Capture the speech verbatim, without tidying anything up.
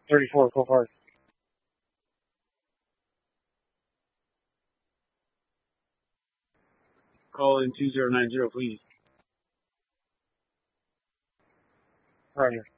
thirty-four, Cole Park. Call in two zero nine zero, please. Roger.